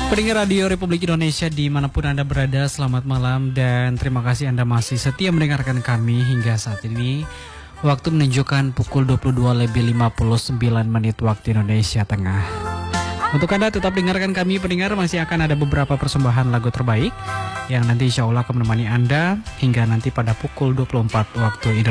Pendengar Radio Republik Indonesia dimanapun Anda berada, selamat malam dan terima kasih Anda masih setia mendengarkan kami hingga saat ini. Waktu menunjukkan pukul 22:59 waktu Indonesia Tengah. Untuk Anda tetap dengarkan kami pendengar, masih akan ada beberapa persembahan lagu terbaik yang nanti insya Allah akan menemani Anda hingga nanti pada pukul 24 waktu Indonesia.